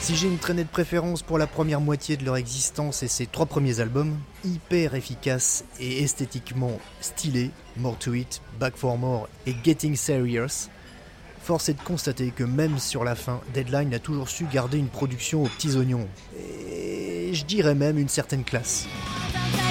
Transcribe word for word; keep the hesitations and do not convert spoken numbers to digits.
Si j'ai une traînée de préférence pour la première moitié de leur existence et ses trois premiers albums, hyper efficaces et esthétiquement stylés, More to It, Back for More et Getting Serious, force est de constater que même sur la fin, Deadline a toujours su garder une production aux petits oignons, et je dirais même une certaine classe.